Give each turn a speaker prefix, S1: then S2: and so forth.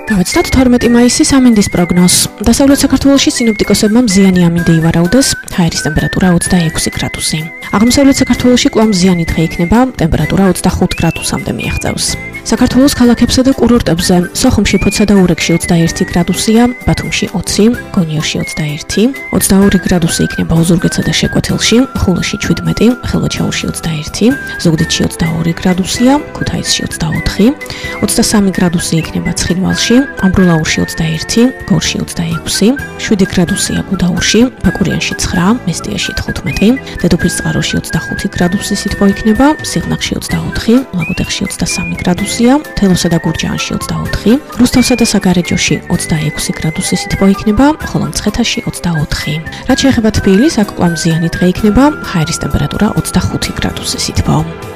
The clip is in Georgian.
S1: გავაცნოთ 12 მაისის ამინდის პროგნოზს. დასავლეთ საქართველოში სინოპტიკოსებმა მზიანი ამინდი ივარაუდეს, ჰაერის ტემპერატურა 26 გრადუსი. აღმოსავლეთ საქართველოში კვლავ მზიანი დღე იქნება, ტემპერატურა 25 გრადუსამდე მიაღწევს. საქართველოს ქალაქებსა და კურორტებზე სოხუმში, ფოთსა და ურეკში 21 გრადუსია, ბათუმში 20, გონიორში 21, 22 გრადუსი იქნება ოზურგეთსა და შეკვეთილში, ხულოში 17, ხელვაჩაურში 21, ზუგდიდში 22 გრადუსია, ქუთაისში 24, 23 გრადუსი იქნება ცხინვალში, ამბროლაურში 21, გორში 26, 7 გრადუსია გუდაურში, ბაკურიანში 9, მესტიაში 15, დედოფლისწყაროში 25 გრადუსი სითბო იქნება, სიღნაღში 24, ლაგოდეხში 23 გრადუსი, თელავსა და გურჯაანში 24, რუსთავსა და საგარეჯოში 26 გრადუსი სითბო იქნება, ხოლო მცხეთაში 24. რაც შეეხება თბილისს, აქ კვლავ მზიანი დღე იქნება, ჰაერის ტემპერატურა 25 გრადუსი სითბო.